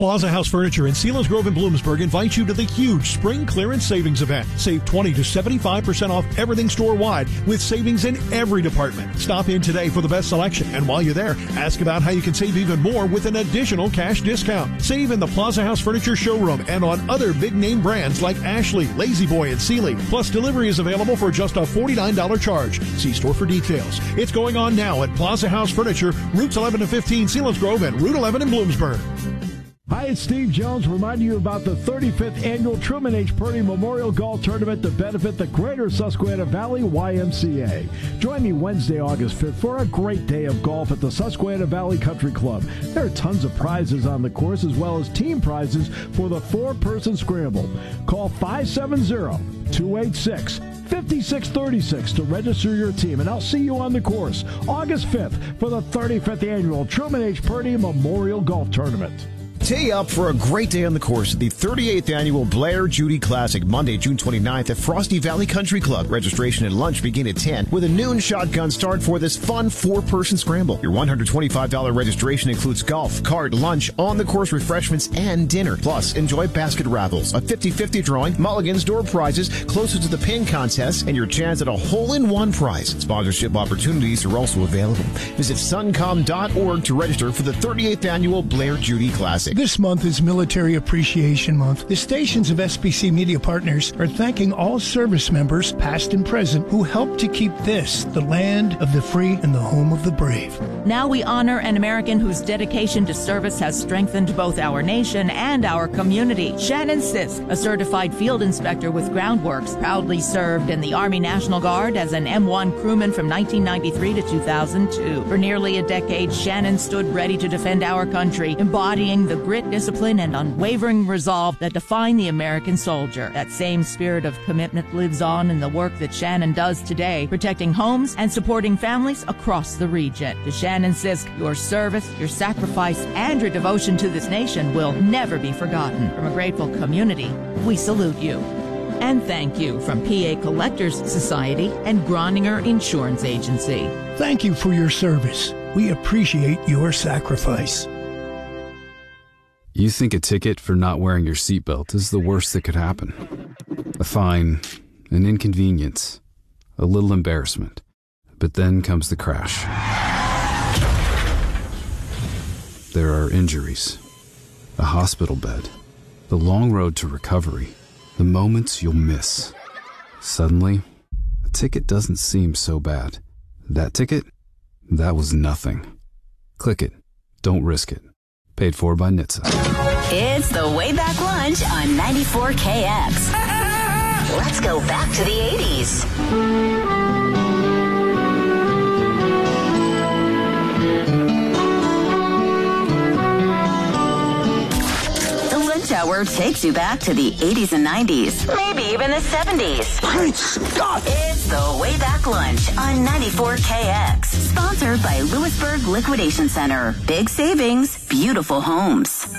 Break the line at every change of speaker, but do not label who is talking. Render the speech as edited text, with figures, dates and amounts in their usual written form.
Plaza House Furniture in Selinsgrove and Bloomsburg invites you to the huge spring clearance savings event. Save 20 to 75% off everything store-wide with savings in every department. Stop in today for the best selection, and while you're there, ask about how you can save even more with an additional cash discount. Save in the Plaza House Furniture showroom and on other big-name brands like Ashley, Lazy Boy, and Sealy. Plus, delivery is available for just a $49 charge. See store for details. It's going on now at Plaza House Furniture, Routes 11 to 15 Selinsgrove and Route 11 in Bloomsburg.
Hi, it's Steve Jones reminding you about the 35th Annual Truman H. Purdy Memorial Golf Tournament to benefit the Greater Susquehanna Valley YMCA. Join me Wednesday, August 5th for a great day of golf at the Susquehanna Valley Country Club. There are tons of prizes on the course as well as team prizes for the 4-person scramble. Call 570-286-5636 to register your team, and I'll see you on the course August 5th for the 35th Annual Truman H. Purdy Memorial Golf Tournament.
Tee up for a great day on the course at the 38th Annual Blair Judy Classic, Monday, June 29th at Frosty Valley Country Club. Registration and lunch begin at 10 with a noon shotgun start for this fun 4-person scramble. Your $125 registration includes golf, cart, lunch, on-the-course refreshments, and dinner. Plus, enjoy basket raffles, a 50-50 drawing, mulligans, door prizes, closest to the pin contest, and your chance at a hole-in-one prize. Sponsorship opportunities are also available. Visit suncom.org to register for the 38th Annual Blair Judy Classic.
This month is Military Appreciation Month. The stations of SBC Media Partners are thanking all service members, past and present, who helped to keep this the land of the free and the home of the brave.
Now we honor an American whose dedication to service has strengthened both our nation and our community. Shannon Sisk, a certified field inspector with Groundworks, proudly served in the Army National Guard as an M1 crewman from 1993 to 2002. For nearly a decade, Shannon stood ready to defend our country, embodying the grit, discipline, and unwavering resolve that define the American soldier. That same spirit of commitment lives on in the work that Shannon does today, protecting homes and supporting families across the region. To Shannon Sisk, your service, your sacrifice, and your devotion to this nation will never be forgotten. From a grateful community, we salute you. And thank you from PA Collectors Society and Groninger Insurance Agency.
Thank you for your service. We appreciate your sacrifice.
You think a ticket for not wearing your seatbelt is the worst that could happen. A fine, an inconvenience, a little embarrassment. But then comes the crash. There are injuries, a hospital bed, the long road to recovery, the moments you'll miss. Suddenly, a ticket doesn't seem so bad. That ticket? That was nothing. Click it. Don't risk it. Paid for by NHTSA.
It's the Way Back Lunch on 94KX. Let's go back to the 80s. The Lunch Hour takes you back to the 80s and 90s, maybe even the 70s.
Great Scott!
It's the Way Back Lunch on 94KX. Sponsored by Lewisburg Liquidation Center. Big savings, beautiful homes.